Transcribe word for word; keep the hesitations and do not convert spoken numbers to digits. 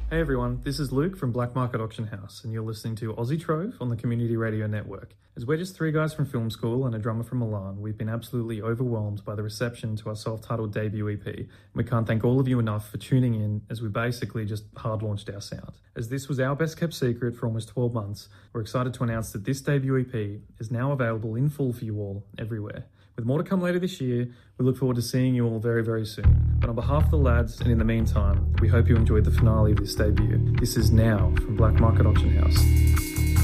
Hey everyone, this is Luke from Black Market Auction House, and you're listening to Aussie Trove on the Community Radio Network. As we're just three guys from film school and a drummer from Milan, we've been absolutely overwhelmed by the reception to our self-titled debut E P, and we can't thank all of you enough for tuning in as we basically just hard-launched our sound. As this was our best-kept secret for almost twelve months, we're excited to announce that this debut E P is now available in full for you all, everywhere. With more to come later this year, we look forward to seeing you all very, very soon. But on behalf of the lads, and in the meantime, we hope you enjoyed the finale of this debut. This is Now from Black Market Auction House.